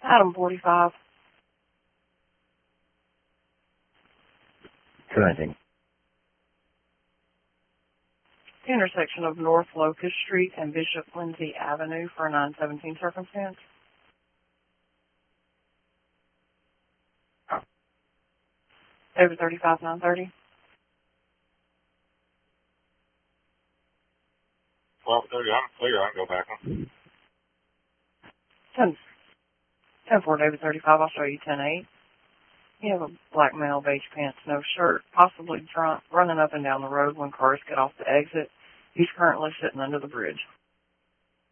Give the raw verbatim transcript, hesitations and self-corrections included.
Item forty-five. Presenting. The intersection of North Locust Street and Bishop Lindsay Avenue for a nine seventeen circumstance. David thirty-five nine thirty. twelve thirty, I'm clear. I can go back on. ten, ten four David thirty-five, I'll show you ten eight. You have a black male, beige pants, no shirt, possibly drunk, running up and down the road when cars get off the exit. He's currently sitting under the bridge.